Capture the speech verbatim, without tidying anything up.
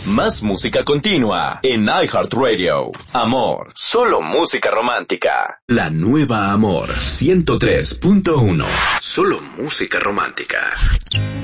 Más música continua en iHeartRadio. Amor, solo música romántica. La nueva Amor ciento tres punto uno. Solo música romántica.